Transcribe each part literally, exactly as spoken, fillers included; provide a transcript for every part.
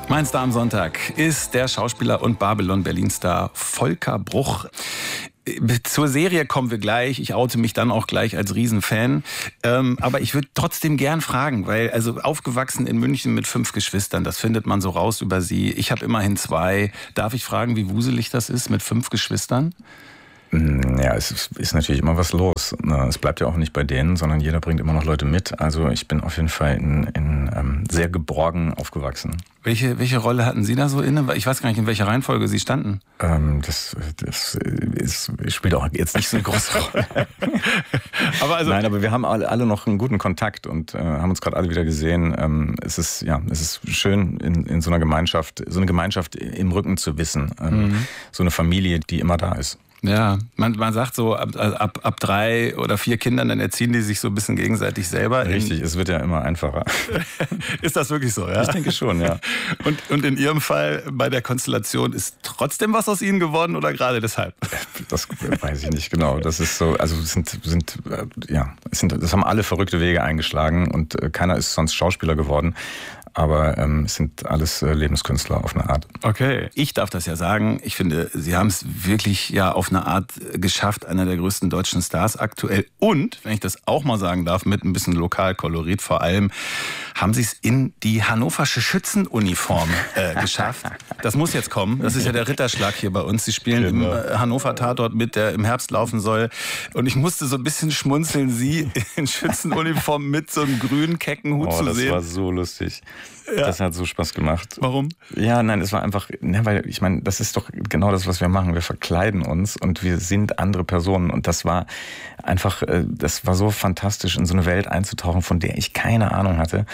Mein Star am Sonntag ist der Schauspieler und Babylon-Berlin-Star Volker Bruch. Zur Serie kommen wir gleich. Ich oute mich dann auch gleich als Riesenfan. Ähm, aber ich würde trotzdem gern fragen, weil also aufgewachsen in München mit fünf Geschwistern, das findet man so raus über Sie. Ich habe immerhin zwei. Darf ich fragen, wie wuselig das ist mit fünf Geschwistern? Ja, es ist, ist natürlich immer was los. Es bleibt ja auch nicht bei denen, sondern jeder bringt immer noch Leute mit. Also ich bin auf jeden Fall in, in ähm, sehr geborgen aufgewachsen. Welche, welche Rolle hatten Sie da so inne? Ich weiß gar nicht, in welcher Reihenfolge Sie standen. Ähm, das, das ist, spielt auch jetzt nicht so eine große Rolle. aber also Nein, aber wir haben alle, alle noch einen guten Kontakt und äh, haben uns gerade alle wieder gesehen. Ähm, es ist ja, es ist schön in, in so einer Gemeinschaft, so eine Gemeinschaft im Rücken zu wissen. Ähm, mhm. So eine Familie, die immer da ist. Ja, man, man sagt so, ab, ab, ab drei oder vier Kindern, dann erziehen die sich so ein bisschen gegenseitig selber. Richtig, es wird ja immer einfacher. Ist das wirklich so, ja? Ich denke schon, ja. Und, und in Ihrem Fall bei der Konstellation ist trotzdem was aus Ihnen geworden oder gerade deshalb? Das weiß ich nicht genau. Das ist so, also sind, sind, ja, es sind, das haben alle verrückte Wege eingeschlagen und keiner ist sonst Schauspieler geworden. Aber ähm, es sind alles äh, Lebenskünstler auf eine Art. Okay, ich darf das ja sagen. Ich finde, Sie haben es wirklich ja auf eine Art geschafft, einer der größten deutschen Stars aktuell. Und, wenn ich das auch mal sagen darf, mit ein bisschen Lokalkolorit vor allem, haben Sie es in die hannoversche Schützenuniform äh, geschafft. Das muss jetzt kommen. Das ist ja der Ritterschlag hier bei uns. Sie spielen genau. im äh, Hannover-Tatort mit, der im Herbst laufen soll. Und ich musste so ein bisschen schmunzeln, Sie in Schützenuniform mit so einem grünen, kecken Hut oh, zu sehen. Das war so lustig. Ja. Das hat so Spaß gemacht. Warum? Ja, nein, es war einfach, ne, weil ich meine, das ist doch genau das, was wir machen. Wir verkleiden uns und wir sind andere Personen. Und das war einfach, das war so fantastisch, in so eine Welt einzutauchen, von der ich keine Ahnung hatte.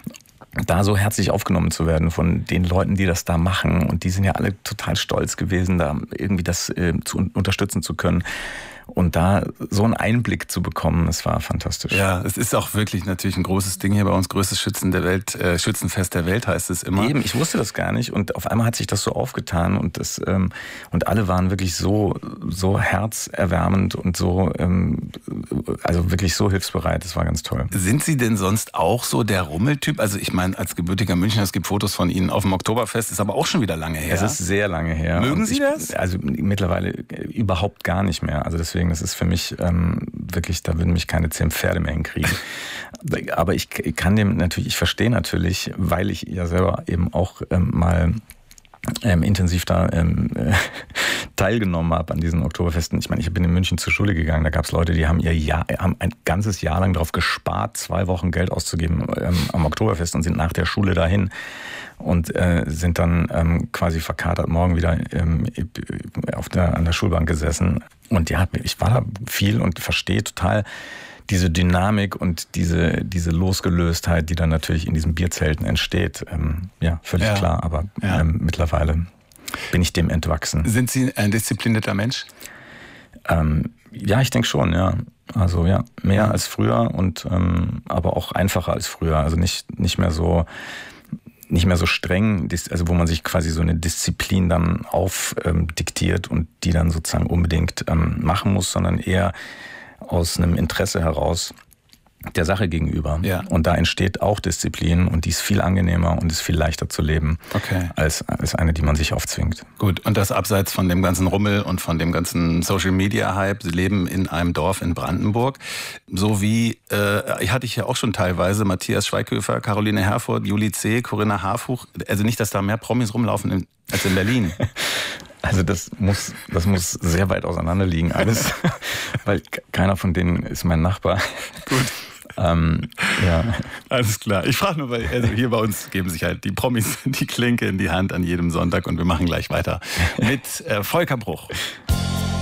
Da so herzlich aufgenommen zu werden von den Leuten, die das da machen. Und die sind ja alle total stolz gewesen, da irgendwie das äh, zu unterstützen zu können. Und da so einen Einblick zu bekommen, das war fantastisch. Ja, es ist auch wirklich natürlich ein großes Ding hier bei uns, größtes Schützen der Welt, äh, Schützenfest der Welt heißt es immer. Eben, ich wusste das gar nicht und auf einmal hat sich das so aufgetan und das ähm, und alle waren wirklich so so herzerwärmend und so ähm, also wirklich so hilfsbereit. Das war ganz toll. Sind Sie denn sonst auch so der Rummeltyp? Also ich meine, als gebürtiger Münchner, es gibt Fotos von Ihnen auf dem Oktoberfest, ist aber auch schon wieder lange her. Es ist sehr lange her. Mögen und Sie ich, das? Also mittlerweile überhaupt gar nicht mehr. Also deswegen Deswegen, das ist für mich ähm, wirklich, da würden mich keine zehn Pferde mehr hinkriegen. Aber ich kann dem natürlich, ich verstehe natürlich, weil ich ja selber eben auch ähm, mal ähm, intensiv da ähm, äh, teilgenommen habe an diesen Oktoberfesten. Ich meine, ich bin in München zur Schule gegangen, da gab es Leute, die haben ihr Jahr, haben ein ganzes Jahr lang darauf gespart, zwei Wochen Geld auszugeben ähm, am Oktoberfest und sind nach der Schule dahin. Und äh, sind dann ähm, quasi verkatert morgen wieder ähm, auf der, an der Schulbank gesessen. Und ja, ich war da viel und verstehe total diese Dynamik und diese, diese Losgelöstheit, die dann natürlich in diesen Bierzelten entsteht. Ähm, ja, völlig ja. klar, aber ja. ähm, mittlerweile bin ich dem entwachsen. Sind Sie ein disziplinierter Mensch? Ähm, ja, ich denke schon, ja. Also ja, mehr ja. als früher und ähm, aber auch einfacher als früher. Also nicht, nicht mehr so... nicht mehr so streng, also wo man sich quasi so eine Disziplin dann aufdiktiert ähm, und die dann sozusagen unbedingt ähm, machen muss, sondern eher aus einem Interesse heraus der Sache gegenüber. Ja. Und da entsteht auch Disziplin und die ist viel angenehmer und ist viel leichter zu leben okay. als, als eine, die man sich aufzwingt. Gut, und das abseits von dem ganzen Rummel und von dem ganzen Social-Media-Hype. Sie leben in einem Dorf in Brandenburg. So wie, äh, hatte ich ja auch schon teilweise, Matthias Schweighöfer, Caroline Herfurth, Juli C., Corinna Harfuch. Also nicht, dass da mehr Promis rumlaufen in, als in Berlin. Also das muss, das muss sehr weit auseinander liegen alles, weil keiner von denen ist mein Nachbar. Gut. Ähm, ja. Alles klar. Ich frage nur, weil also hier bei uns geben sich halt die Promis die Klinke in die Hand an jedem Sonntag und wir machen gleich weiter mit äh, Volker Bruch.